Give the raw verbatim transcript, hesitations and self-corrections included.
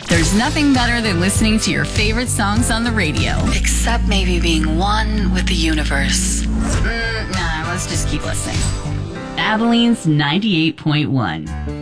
There's nothing better than listening to your favorite songs on the radio. Except maybe being one with the universe. Mm, nah, let's just keep listening. Abilene's ninety-eight point one.